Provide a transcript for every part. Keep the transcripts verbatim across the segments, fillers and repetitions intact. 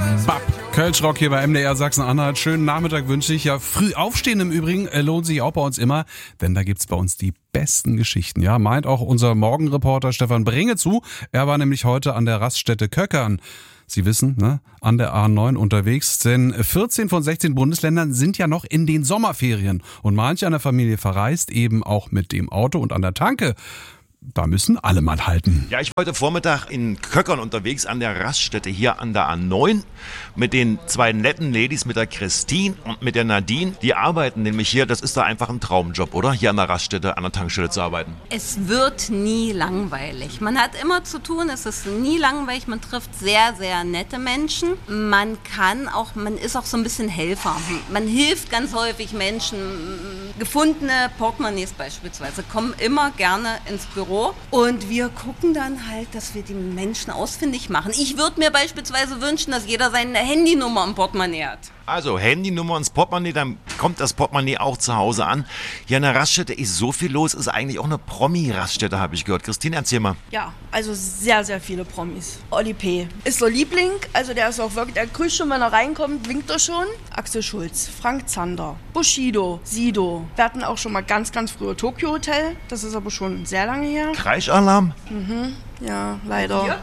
Bab. Kölsch-Rock hier bei M D R Sachsen-Anhalt. Schönen Nachmittag wünsche ich. Ja, früh aufstehen im Übrigen äh, lohnt sich auch bei uns immer, denn da gibt's bei uns die besten Geschichten. Ja, meint auch unser Morgenreporter Stefan Bringe zu. Er war nämlich heute an der Raststätte Köckern. Sie wissen, ne, an der A neun unterwegs, denn vierzehn von sechzehn Bundesländern sind ja noch in den Sommerferien. Und manch eine Familie verreist eben auch mit dem Auto und an der Tanke. Da müssen alle mal halten. Ja, ich war heute Vormittag in Köckern unterwegs an der Raststätte hier an der A neun mit den zwei netten Ladies, mit der Christine und mit der Nadine. Die arbeiten nämlich hier, das ist da einfach ein Traumjob, oder? Hier an der Raststätte, an der Tankstelle zu arbeiten. Es wird nie langweilig. Man hat immer zu tun, es ist nie langweilig. Man trifft sehr, sehr nette Menschen. Man kann auch, man ist auch so ein bisschen Helfer. Man hilft ganz häufig Menschen. Gefundene Portemonnaies beispielsweise kommen immer gerne ins Büro. Und wir gucken dann halt, dass wir die Menschen ausfindig machen. Ich würde mir beispielsweise wünschen, dass jeder seine Handynummer im Portemonnaie hat. Also Handynummer ins Portemonnaie, dann kommt das Portemonnaie auch zu Hause an. Hier an der Raststätte ist so viel los, ist eigentlich auch eine Promi-Raststätte, habe ich gehört. Christine, erzähl mal. Ja, also sehr, sehr viele Promis. Oli P. ist der Liebling, also der ist auch wirklich, der grüßt schon, wenn er reinkommt, winkt er schon. Axel Schulz, Frank Zander, Bushido, Sido. Wir hatten auch schon mal ganz, ganz früher Tokyo Hotel, das ist aber schon sehr lange her. Kreischalarm? Mhm, ja, leider. Ja.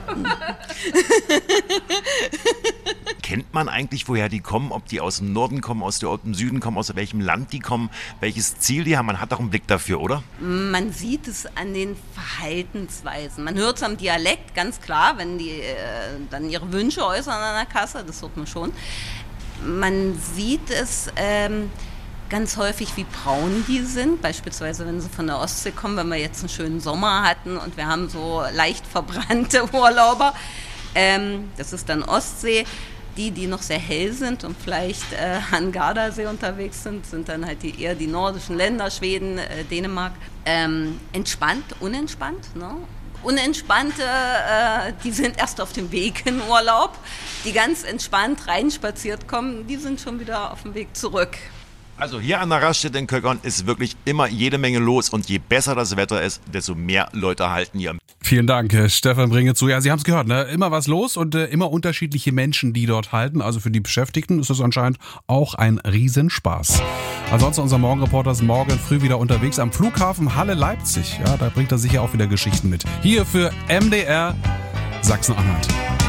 Kennt man eigentlich, woher die kommen? Ob die aus dem Norden kommen, aus dem Süden kommen, aus welchem Land die kommen, welches Ziel die haben? Man hat doch einen Blick dafür, oder? Man sieht es an den Verhaltensweisen. Man hört es am Dialekt, ganz klar, wenn die äh, dann ihre Wünsche äußern an der Kasse, das hört man schon. Man sieht es ähm, ganz häufig, wie braun die sind, beispielsweise wenn sie von der Ostsee kommen, wenn wir jetzt einen schönen Sommer hatten und wir haben so leicht verbrannte Urlauber. Ähm, das ist dann Ostsee. Die, die noch sehr hell sind und vielleicht äh, an Gardasee unterwegs sind, sind dann halt die, eher die nordischen Länder, Schweden, äh, Dänemark. Ähm, entspannt, unentspannt, ne? Unentspannte, äh, die sind erst auf dem Weg in Urlaub. Die ganz entspannt reinspaziert kommen, die sind schon wieder auf dem Weg zurück. Also hier an der Raststätte in Köckern ist wirklich immer jede Menge los und je besser das Wetter ist, desto mehr Leute halten hier. Vielen Dank, Stefan Bringe zu. Ja, Sie haben es gehört, ne? Immer was los und äh, immer unterschiedliche Menschen, die dort halten. Also für die Beschäftigten ist das anscheinend auch ein Riesenspaß. Ansonsten unser Morgenreporter ist morgen früh wieder unterwegs am Flughafen Halle-Leipzig. Ja, da bringt er sicher auch wieder Geschichten mit. Hier für M D R Sachsen-Anhalt.